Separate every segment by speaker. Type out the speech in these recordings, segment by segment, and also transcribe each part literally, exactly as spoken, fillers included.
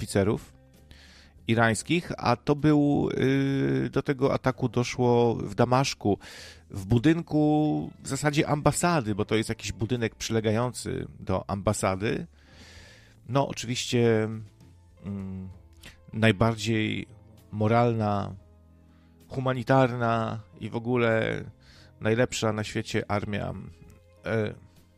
Speaker 1: oficerów irańskich, a to był, do tego ataku doszło w Damaszku, w budynku w zasadzie ambasady, bo to jest jakiś budynek przylegający do ambasady. No oczywiście mm, najbardziej moralna, humanitarna i w ogóle najlepsza na świecie armia e,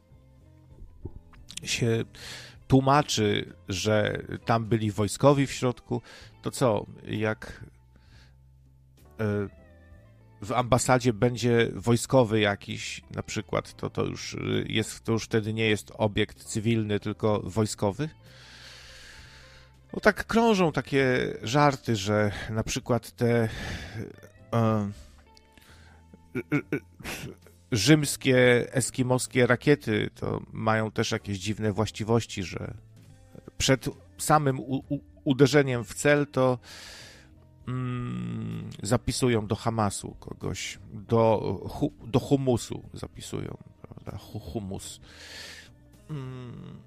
Speaker 1: się tłumaczy, że tam byli wojskowi w środku, to co, jak e, w ambasadzie będzie wojskowy jakiś na przykład, to, to, już jest, to już wtedy nie jest obiekt cywilny, tylko wojskowy? No tak krążą takie żarty, że na przykład te e, rzymskie, eskimoskie rakiety to mają też jakieś dziwne właściwości, że przed samym u, u, uderzeniem w cel to mm, zapisują do Hamasu kogoś, do, hu, do humusu zapisują, prawda? Humus. Mm.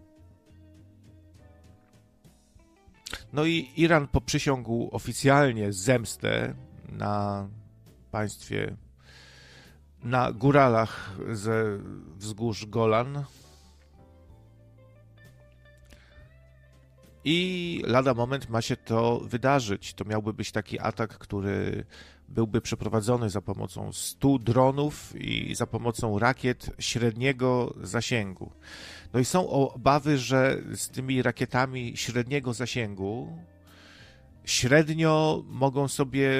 Speaker 1: No i Iran poprzysiągł oficjalnie zemstę na państwie, na góralach ze wzgórz Golan i lada moment ma się to wydarzyć. To miałby być taki atak, który byłby przeprowadzony za pomocą stu dronów i za pomocą rakiet średniego zasięgu. No i są obawy, że z tymi rakietami średniego zasięgu średnio mogą sobie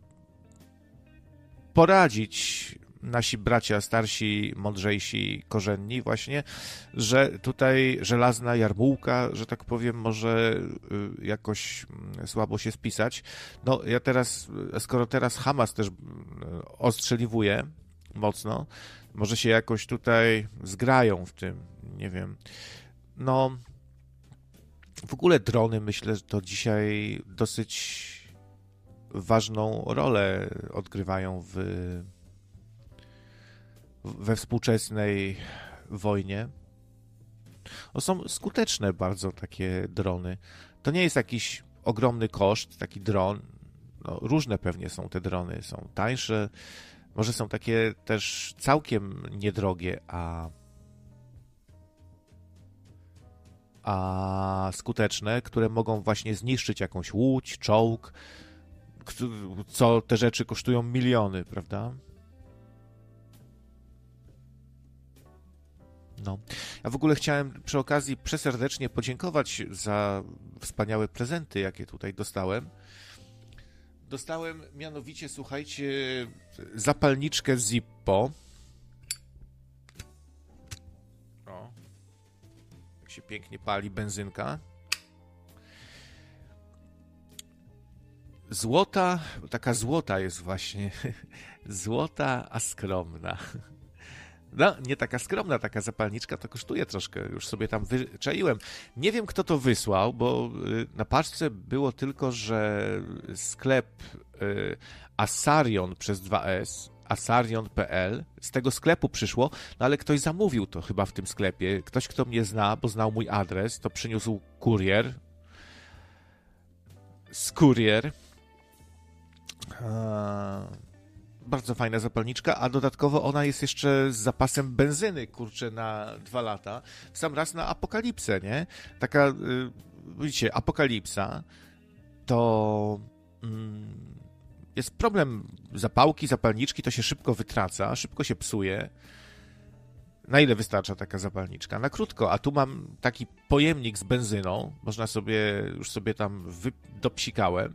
Speaker 1: poradzić nasi bracia starsi, mądrzejsi, korzenni właśnie, że tutaj żelazna jarmułka, że tak powiem, może jakoś słabo się spisać. No ja teraz, skoro teraz Hamas też ostrzeliwuje mocno, może się jakoś tutaj zgrają w tym, nie wiem. No w ogóle drony, myślę, że to dzisiaj dosyć ważną rolę odgrywają w we współczesnej wojnie. No, są skuteczne bardzo takie drony. To nie jest jakiś ogromny koszt, taki dron. No, różne pewnie są te drony. Są tańsze, może są takie też całkiem niedrogie, a a skuteczne, które mogą właśnie zniszczyć jakąś łódź, czołg, co te rzeczy kosztują miliony, prawda? No. Ja w ogóle chciałem przy okazji przeserdecznie podziękować za wspaniałe prezenty, jakie tutaj dostałem. Dostałem mianowicie, słuchajcie, zapalniczkę Zippo. O, jak się pięknie pali benzynka. Złota, taka złota jest właśnie, złota, a skromna. No, nie taka skromna, taka zapalniczka to kosztuje troszkę, już sobie tam wyczaiłem. Nie wiem, kto to wysłał, bo na paczce było tylko, że sklep Asarion przez dwa S, asarion kropka p l, z tego sklepu przyszło, no ale ktoś zamówił to chyba w tym sklepie. Ktoś, kto mnie zna, bo znał mój adres, to przyniósł kurier. Z kurier. Bardzo fajna zapalniczka, a dodatkowo ona jest jeszcze z zapasem benzyny, kurczę, na dwa lata. W sam raz na apokalipsę, nie? Taka, yy, widzicie, apokalipsa to mm, jest problem zapałki, zapalniczki, to się szybko wytraca, szybko się psuje. Na ile wystarcza taka zapalniczka? Na krótko, a tu mam taki pojemnik z benzyną, można sobie, już sobie tam wy, dopsikałem.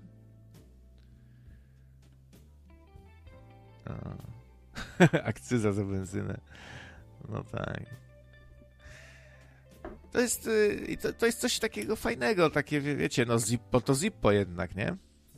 Speaker 1: Akcyza za benzynę. No tak. To jest, to, to jest coś takiego fajnego, takie, wiecie, no Zippo to Zippo jednak, nie?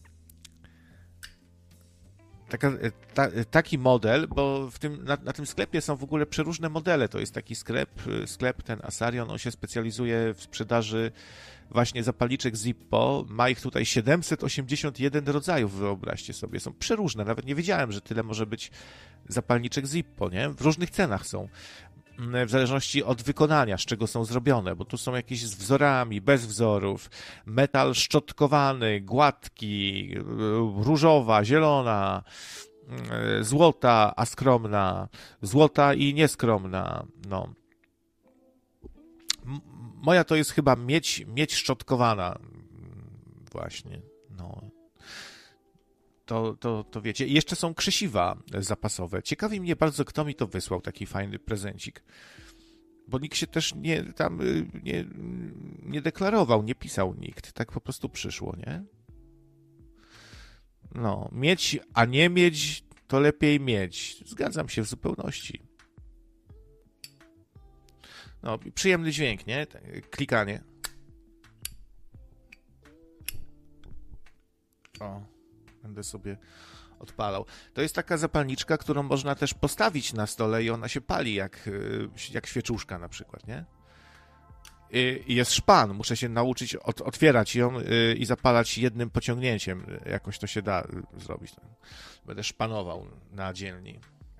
Speaker 1: Taka, ta, taki model, bo w tym, na, na tym sklepie są w ogóle przeróżne modele. To jest taki sklep, sklep ten Asarion, on się specjalizuje w sprzedaży właśnie zapalniczek Zippo. Ma ich tutaj siedemset osiemdziesiąt jeden rodzajów, wyobraźcie sobie. Są przeróżne, nawet nie wiedziałem, że tyle może być zapalniczek Zippo, nie? W różnych cenach są. w zależności od wykonania, z czego są zrobione, bo tu są jakieś z wzorami, bez wzorów, metal szczotkowany, gładki, różowa, zielona, złota, a skromna, złota i nieskromna, no. M- moja to jest chyba miedź, miedź szczotkowana, właśnie, no. To, to, to wiecie. I jeszcze są krzesiwa zapasowe. Ciekawi mnie bardzo, kto mi to wysłał, taki fajny prezencik. Bo nikt się też nie tam nie, nie deklarował, nie pisał nikt. Tak po prostu przyszło, nie? No, mieć, a nie mieć, to lepiej mieć. Zgadzam się w zupełności. No, przyjemny dźwięk, nie? Klikanie. O. Będę sobie odpalał. To jest taka zapalniczka, którą można też postawić na stole i ona się pali jak, jak świeczuszka na przykład, nie? I jest szpan. Muszę się nauczyć od, otwierać ją i zapalać jednym pociągnięciem. Jakoś to się da zrobić. Będę szpanował na dzielni.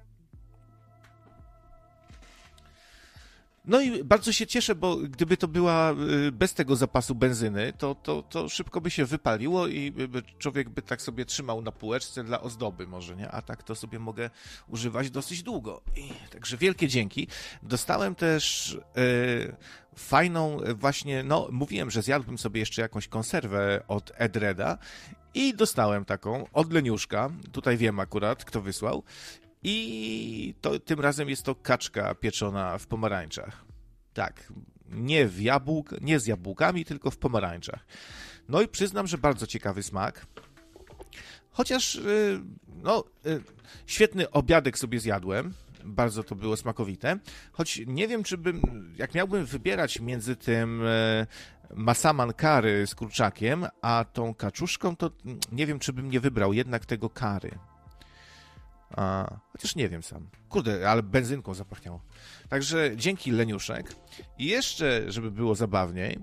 Speaker 1: No i bardzo się cieszę, bo gdyby to była bez tego zapasu benzyny, to, to, to szybko by się wypaliło i człowiek by tak sobie trzymał na półeczce dla ozdoby może, nie? A tak to sobie mogę używać dosyć długo. I także wielkie dzięki. Dostałem też yy, fajną właśnie, no mówiłem, że zjadłbym sobie jeszcze jakąś konserwę od Edreda i dostałem taką od Leniuszka. Tutaj wiem akurat, kto wysłał. I to, tym razem jest to kaczka pieczona w pomarańczach. Tak, nie, w jabłk, nie z jabłkami, tylko w pomarańczach. No i przyznam, że bardzo ciekawy smak. Chociaż, no, świetny obiadek sobie zjadłem. Bardzo to było smakowite. Choć nie wiem, czy bym, jak miałbym wybierać między tym masaman curry z kurczakiem, a tą kaczuszką, to nie wiem, czy bym nie wybrał jednak tego curry. A, chociaż nie wiem sam. Kurde, ale benzynką zapachniało. Także dzięki, Leniuszek. I jeszcze, żeby było zabawniej.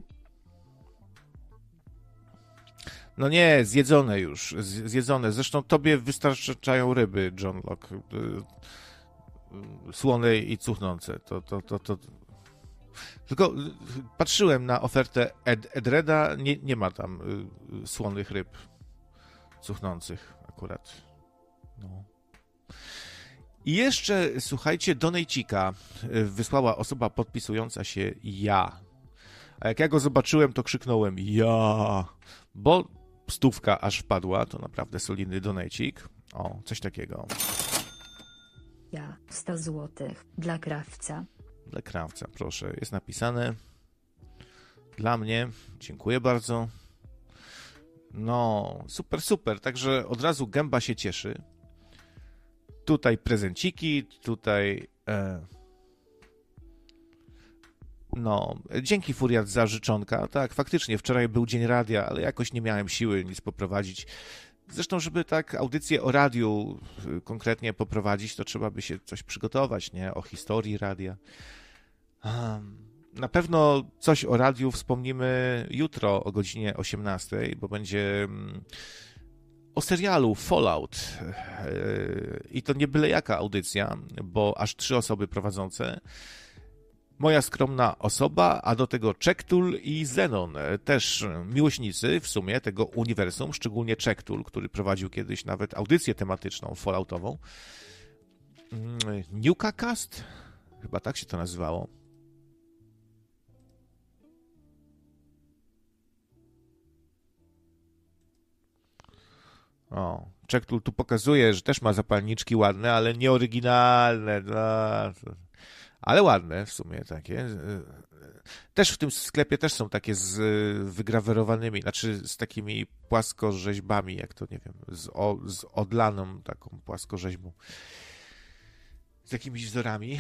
Speaker 1: No nie, zjedzone już. Zjedzone. Zresztą tobie wystarczają ryby, John Locke. Słone i cuchnące. To, to, to, to. Tylko patrzyłem na ofertę Ed, Edreda. Nie, nie ma tam słonych ryb cuchnących akurat. No. I jeszcze, słuchajcie, donejcika wysłała osoba podpisująca się ja. A jak ja go zobaczyłem, to krzyknąłem ja, bo stówka aż wpadła, to naprawdę solidny donejcik. O, coś takiego.
Speaker 2: Ja, sto złotych, dla krawca.
Speaker 1: Dla krawca, proszę, jest napisane. Dla mnie, dziękuję bardzo. No, super, super, także od razu gęba się cieszy. Tutaj prezenciki, tutaj e, no, dzięki Furiat za życzonka. Tak, faktycznie wczoraj był dzień radia, ale jakoś nie miałem siły nic poprowadzić. Zresztą, żeby tak audycję o radiu konkretnie poprowadzić, to trzeba by się coś przygotować, nie? O historii radia. Na pewno coś o radiu wspomnimy jutro o godzinie osiemnastej, bo będzie o serialu Fallout. I to nie byle jaka audycja, bo aż trzy osoby prowadzące. Moja skromna osoba, a do tego Czektul i Zenon, też miłośnicy w sumie tego uniwersum, szczególnie Czektul, który prowadził kiedyś nawet audycję tematyczną falloutową. Newcast? Chyba tak się to nazywało. O, Czektul tu pokazuje, że też ma zapalniczki ładne, ale nieoryginalne. No, ale ładne w sumie takie. Też w tym sklepie też są takie z wygrawerowanymi, znaczy z takimi płaskorzeźbami, jak to nie wiem, z, o, z odlaną taką płaskorzeźbą. Z jakimiś wzorami.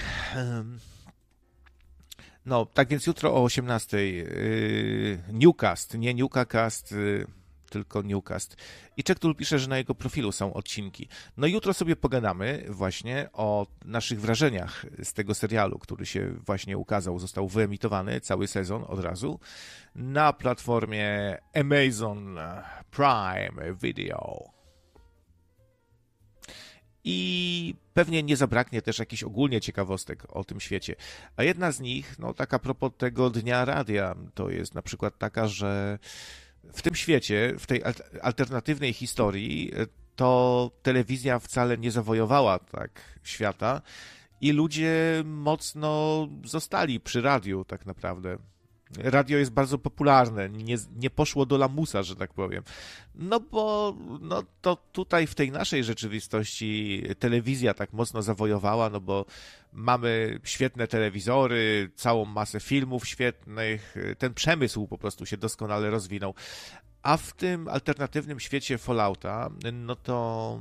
Speaker 1: No, tak więc jutro o osiemnastej Newcast, nie Newcast, tylko Newcast. I Czektul pisze, że na jego profilu są odcinki. No i jutro sobie pogadamy właśnie o naszych wrażeniach z tego serialu, który się właśnie ukazał, został wyemitowany, cały sezon od razu, na platformie Amazon Prime Video. i pewnie nie zabraknie też jakichś ogólnie ciekawostek o tym świecie. A jedna z nich, no tak a propos tego Dnia Radia, to jest na przykład taka, że w tym świecie, w tej alternatywnej historii, to telewizja wcale nie zawojowała tak świata i ludzie mocno zostali przy radiu tak naprawdę. Radio jest bardzo popularne, nie, nie poszło do lamusa, że tak powiem. No bo no to tutaj w tej naszej rzeczywistości telewizja tak mocno zawojowała, no bo mamy świetne telewizory, całą masę filmów świetnych, ten przemysł po prostu się doskonale rozwinął. A w tym alternatywnym świecie Fallouta, no to...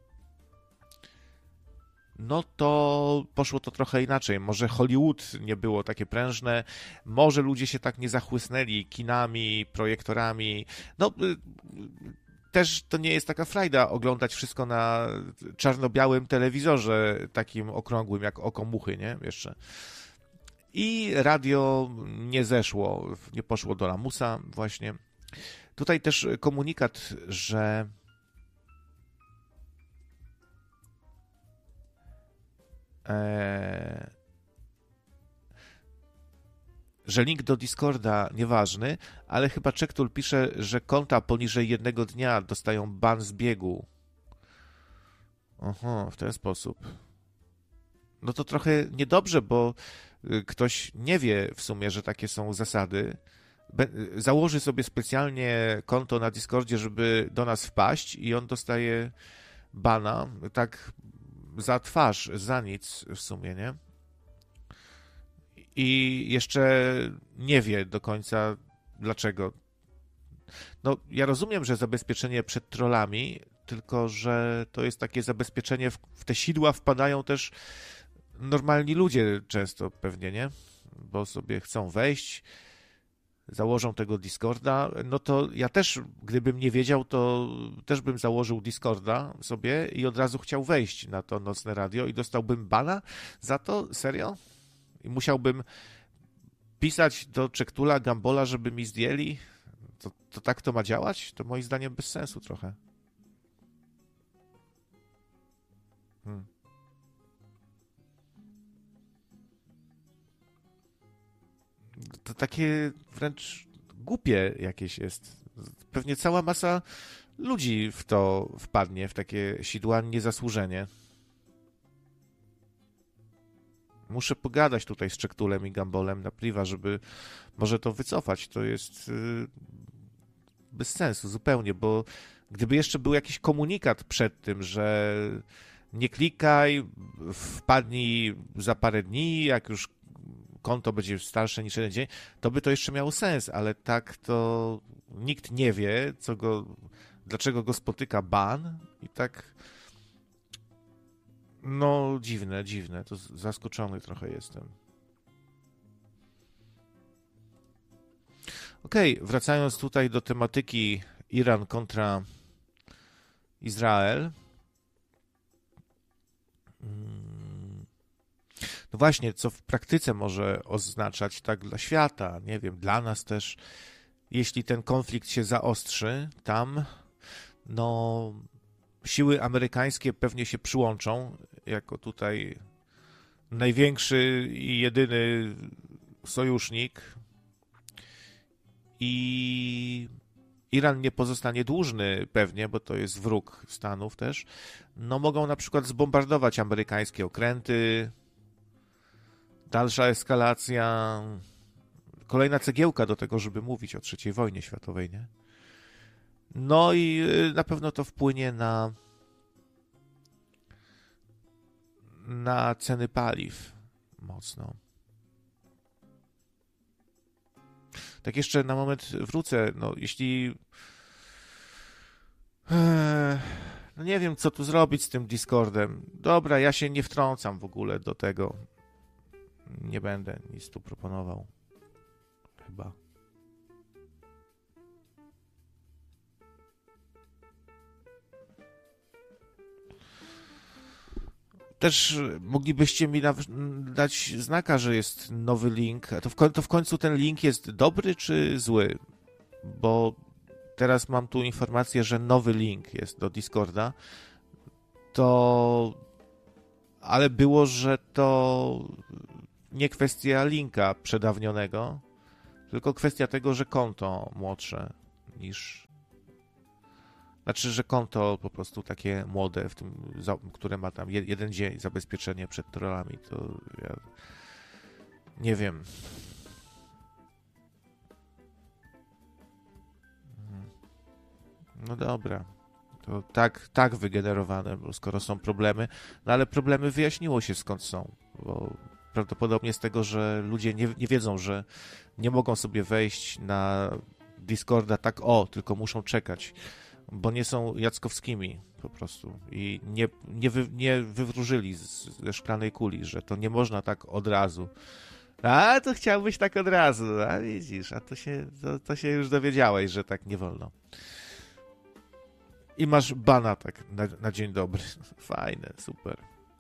Speaker 1: no to poszło to trochę inaczej. Może Hollywood nie było takie prężne, może ludzie się tak nie zachłysnęli kinami, projektorami. No, też to nie jest taka frajda oglądać wszystko na czarno-białym telewizorze, takim okrągłym jak oko muchy, nie? Jeszcze. I radio nie zeszło, nie poszło do lamusa właśnie. Tutaj też komunikat, że Eee, że link do Discorda nieważny, ale chyba Czektul pisze, że konta poniżej jednego dnia dostają ban z biegu. Oho, w ten sposób. No to trochę niedobrze, bo ktoś nie wie w sumie, że takie są zasady. Be- założy sobie specjalnie konto na Discordzie, żeby do nas wpaść i on dostaje bana, tak za twarz, za nic w sumie, nie? I jeszcze nie wie do końca dlaczego. No, ja rozumiem, że zabezpieczenie przed trollami, tylko że to jest takie zabezpieczenie, w, w te sidła wpadają też normalni ludzie często pewnie, nie? Bo sobie chcą wejść, założą tego Discorda, no to ja też, gdybym nie wiedział, to też bym założył Discorda sobie i od razu chciał wejść na to nocne radio i dostałbym bana za to? Serio? I musiałbym pisać do Czektula, Gambola, żeby mi zdjęli? To, to tak to ma działać? To moim zdaniem bez sensu trochę. Hmm. To takie wręcz głupie jakieś jest. Pewnie cała masa ludzi w to wpadnie, w takie sidła niezasłużenie. Muszę pogadać tutaj z Czektulem i Gambolem na priwa, żeby może to wycofać. To jest yy, bez sensu zupełnie, bo gdyby jeszcze był jakiś komunikat przed tym, że nie klikaj, wpadnij za parę dni, jak już konto będzie starsze niż jeden dzień, to by to jeszcze miało sens, ale tak to nikt nie wie, co go, dlaczego go spotyka ban i tak no dziwne, dziwne, to zaskoczony trochę jestem. Okej, okay, wracając tutaj do tematyki Iran kontra Izrael. No właśnie, co w praktyce może oznaczać tak dla świata, nie wiem, dla nas też, jeśli ten konflikt się zaostrzy tam, no siły amerykańskie pewnie się przyłączą, jako tutaj największy i jedyny sojusznik i Iran nie pozostanie dłużny pewnie, bo to jest wróg Stanów też, no mogą na przykład zbombardować amerykańskie okręty, dalsza eskalacja, kolejna cegiełka do tego, żeby mówić o trzeciej wojnie światowej, nie? No i na pewno to wpłynie na na ceny paliw mocno. Tak jeszcze na moment wrócę, no jeśli no nie wiem, co tu zrobić z tym Discordem. Dobra, ja się nie wtrącam w ogóle do tego. Nie będę nic tu proponował. Chyba. Też moglibyście mi dać znaka, że jest nowy link. To w, koń- to w końcu ten link jest dobry czy zły? Bo teraz mam tu informację, że nowy link jest do Discorda. to... Ale było, że to nie kwestia linka przedawnionego, tylko kwestia tego, że konto młodsze niż... Znaczy, że konto po prostu takie młode, w tym, które ma tam jeden dzień zabezpieczenie przed trollami, to ja nie wiem. No dobra. To tak, tak wygenerowane, bo skoro są problemy, no ale problemy wyjaśniło się skąd są, bo prawdopodobnie z tego, że ludzie nie, nie wiedzą, że nie mogą sobie wejść na Discorda tak o, tylko muszą czekać, bo nie są Jackowskimi po prostu i nie, nie, wy, nie wywróżyli z, ze szklanej kuli, że to nie można tak od razu. A, to chciałbyś tak od razu, a widzisz, a to się, to, to się już dowiedziałeś, że tak nie wolno. I masz bana tak na, na dzień dobry. Fajne, super.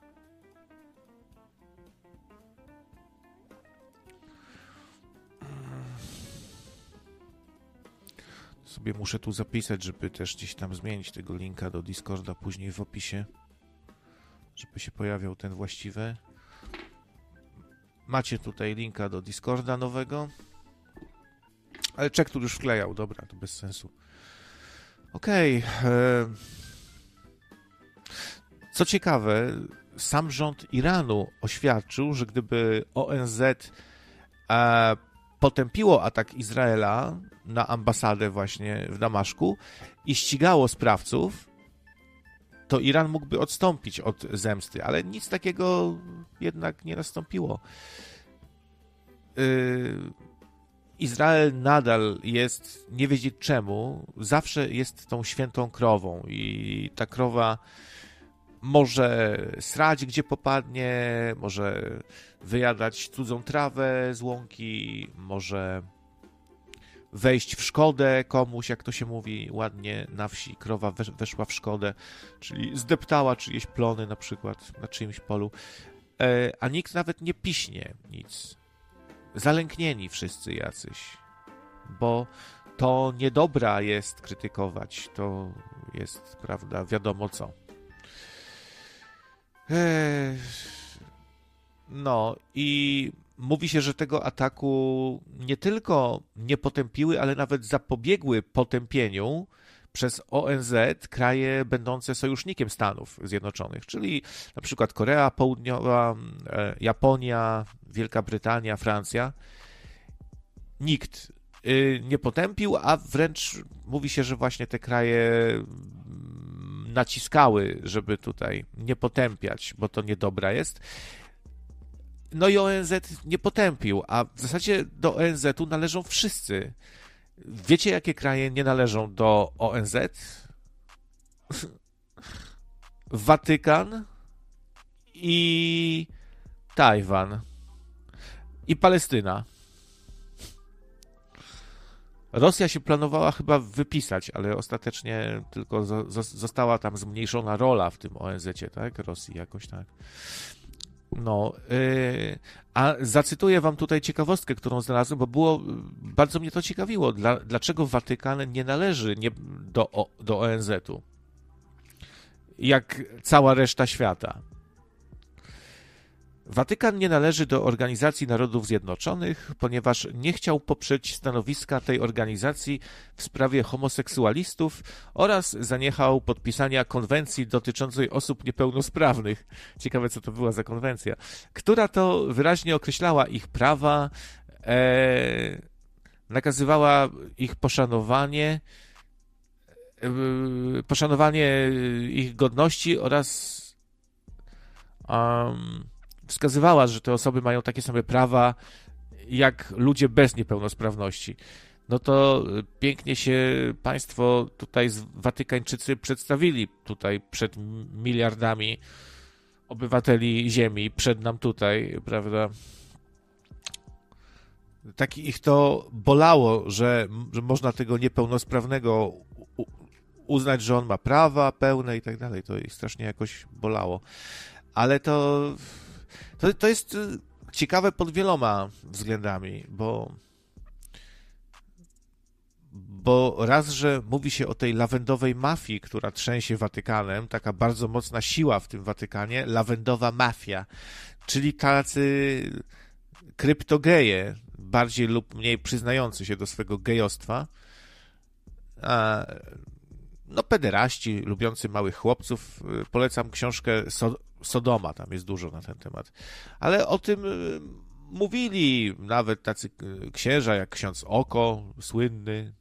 Speaker 1: Sobie muszę tu zapisać, żeby też gdzieś tam zmienić tego linka do Discorda później w opisie, żeby się pojawiał ten właściwy. Macie tutaj linka do Discorda nowego. Ale czek tu już wklejał, dobra, to bez sensu. Okej. Okay. Co ciekawe, sam rząd Iranu oświadczył, że gdyby O N Z e, potępiło atak Izraela na ambasadę właśnie w Damaszku i ścigało sprawców, to Iran mógłby odstąpić od zemsty, ale nic takiego jednak nie nastąpiło. Yy... Izrael nadal jest, nie wiedzieć czemu, zawsze jest tą świętą krową i ta krowa może srać gdzie popadnie, może wyjadać cudzą trawę z łąki, może wejść w szkodę komuś, jak to się mówi ładnie na wsi, krowa weszła w szkodę, czyli zdeptała czyjeś plony na przykład na czyimś polu, a nikt nawet nie piśnie nic. Zalęknieni wszyscy jacyś, bo to niedobra jest krytykować, to jest, prawda, wiadomo co. Eee, no i mówi się, że tego ataku nie tylko nie potępiły, ale nawet zapobiegły potępieniu przez O N Z kraje będące sojusznikiem Stanów Zjednoczonych, czyli na przykład Korea Południowa, Japonia, Wielka Brytania, Francja. Nikt nie potępił, a wręcz mówi się, że właśnie te kraje naciskały, żeby tutaj nie potępiać, bo to niedobra jest. No i O N Z nie potępił, a w zasadzie do O N Z-u należą wszyscy. Wiecie, jakie kraje nie należą do O N Z? Watykan i Tajwan i Palestyna. Rosja się planowała chyba wypisać, ale ostatecznie tylko została tam zmniejszona rola w tym O N Z-cie, tak? Rosji jakoś tak. No, yy, a zacytuję wam tutaj ciekawostkę, którą znalazłem, bo było, bardzo mnie to ciekawiło. Dla, dlaczego Watykan nie należy nie, do, o, do O N Z-u, jak cała reszta świata? Watykan nie należy do Organizacji Narodów Zjednoczonych, ponieważ nie chciał poprzeć stanowiska tej organizacji w sprawie homoseksualistów oraz zaniechał podpisania konwencji dotyczącej osób niepełnosprawnych. Ciekawe, co to była za konwencja, która to wyraźnie określała ich prawa, e, nakazywała ich poszanowanie, e, poszanowanie ich godności oraz um, wskazywała, że te osoby mają takie same prawa jak ludzie bez niepełnosprawności. No to pięknie się państwo tutaj z Watykańczycy przedstawili tutaj przed miliardami obywateli Ziemi, przed nam tutaj, prawda? Tak ich to bolało, że, że można tego niepełnosprawnego uznać, że on ma prawa pełne i tak dalej. To ich strasznie jakoś bolało. Ale to To, to jest ciekawe pod wieloma względami, bo, bo raz, że mówi się o tej lawendowej mafii, która trzęsie Watykanem, taka bardzo mocna siła w tym Watykanie, lawendowa mafia, czyli tacy kryptogeje, bardziej lub mniej przyznający się do swego gejostwa, a, no pederaści, lubiący małych chłopców. Polecam książkę so- Sodoma, tam jest dużo na ten temat. Ale o tym mówili nawet tacy księża, jak ksiądz Oko, słynny,